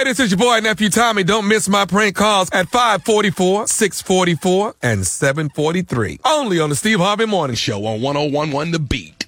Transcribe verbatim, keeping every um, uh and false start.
Hey, this is your boy, Nephew Tommy. Don't miss my prank calls at five forty-four, six forty-four, and seven forty-three. Only on the Steve Harvey Morning Show on one oh one point one The Beat.